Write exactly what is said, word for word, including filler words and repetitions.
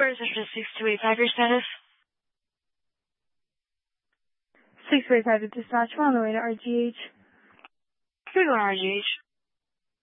reception six two eight five, your status? six two eight five to dispatch, we're on the way to R G H. You're going to R G H.